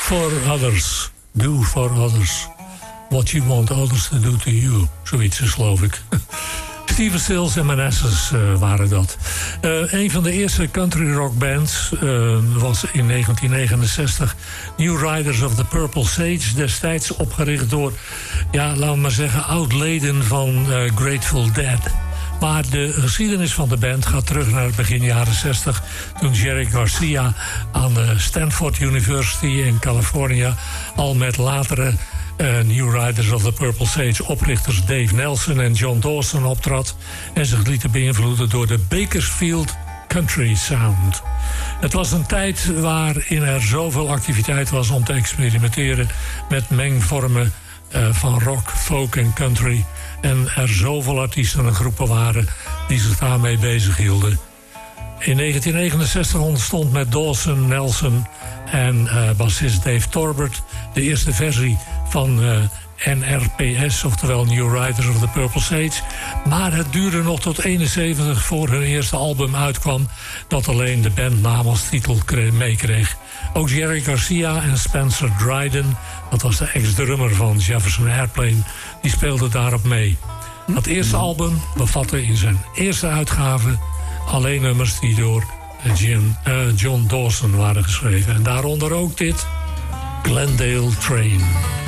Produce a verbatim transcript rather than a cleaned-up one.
for others. Do for others. What you want others to do to you. Zoiets is, geloof ik. Stephen Stills en Manassas uh, waren dat. Uh, een van de eerste country rock bands uh, was in negentien negenenzestig New Riders of the Purple Sage. Destijds opgericht door, ja, laten we maar zeggen, oud-leden van uh, Grateful Dead. Maar de geschiedenis van de band gaat terug naar het begin jaren zestig... toen Jerry Garcia aan de Stanford University in Californië al met latere uh, New Riders of the Purple Sage oprichters Dave Nelson en John Dawson optrad en zich lieten beïnvloeden door de Bakersfield Country Sound. Het was een tijd waarin er zoveel activiteit was om te experimenteren met mengvormen uh, van rock, folk en country. En er zoveel artiesten en groepen waren die zich daarmee bezighielden. In negentien negenenzestig ontstond met Dawson, Nelson en uh, bassist Dave Torbert de eerste versie van uh, N R P S, oftewel New Riders of the Purple Sage. Maar het duurde nog tot eenenzeventig voor hun eerste album uitkwam, dat alleen de bandnaam als titel meekreeg. Ook Jerry Garcia en Spencer Dryden, dat was de ex-drummer van Jefferson Airplane, die speelden daarop mee. Dat eerste album bevatte in zijn eerste uitgave alleen nummers die door Jim, uh, John Dawson waren geschreven. En daaronder ook dit, Glendale Train.